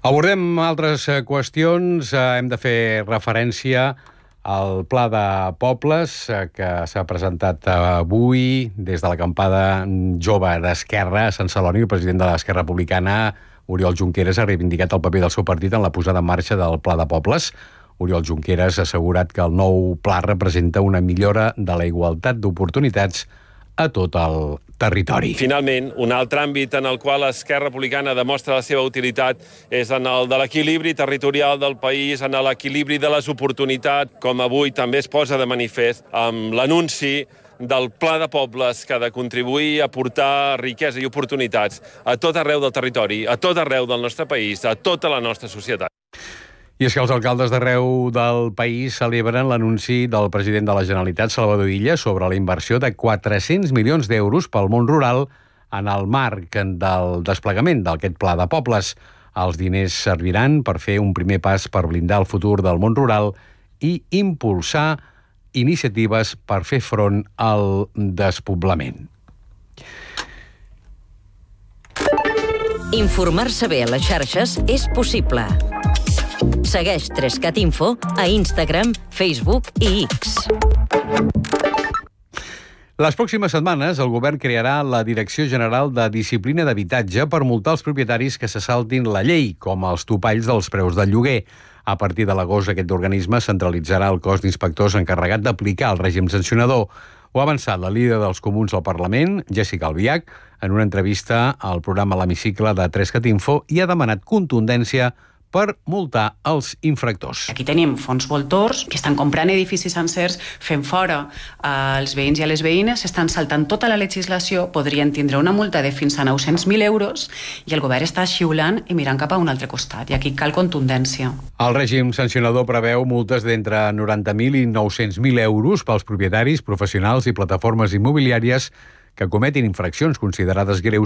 Abordem altres qüestions. Hem de fer referència al Pla de Pobles que s'ha presentat avui des de l'acampada jove d'Esquerra a Sant Celoni. El president de l'Esquerra Republicana, Oriol Junqueras, ha reivindicat el paper del seu partit en la posada en marxa del Pla de Pobles. Oriol Junqueras ha assegurat que el nou pla representa una millora de la igualtat d'oportunitats a tot el territori. Finalment, un altre àmbit en el qual l'Esquerra Republicana demostra la seva utilitat és en el de l'equilibri territorial del país, en l'equilibri de les oportunitats, com avui també es posa de manifest amb l'anunci del Pla de Pobles que ha de contribuir a portar riquesa i oportunitats a tot arreu del territori, a tot arreu del nostre país, a tota la nostra societat. I és que els alcaldes d'arreu del país celebren l'anunci del president de la Generalitat, Salvador Illa, sobre la inversió de 400 milions d'euros pel món rural en el marc del desplegament d'aquest Pla de Pobles. Els diners serviran per fer un primer pas per blindar el futur del món rural i impulsar iniciatives per fer front al despoblament. Informar-se bé a les xarxes és possible. Segueix 3CAT Info a Instagram, Facebook i X. Les pròximes setmanes el govern crearà la Direcció General de Disciplina d'Habitatge per multar els propietaris que se saltin la llei, com els topalls dels preus del lloguer. A partir de l'agost, aquest organisme centralitzarà el cos d'inspectors encarregat d'aplicar el règim sancionador. Ho ha avançat la líder dels Comuns al Parlament, Jéssica Albiach, en una entrevista al programa L'Hemicicle de 3CAT Info, i ha demanat contundència per multar els infractors. Aquí tenim fons voltors que estan comprant edificis sencers, fent fora els veïns i a les veïnes, estan saltant tota la legislació, podrien tindre una multa de fins a 900.000 euros i el govern està xiulant i mirant cap a un altre costat. I aquí cal contundència. El règim sancionador preveu multes d'entre 90.000 i 900.000 euros pels propietaris, professionals i plataformes immobiliàries que cometin infraccions considerades greus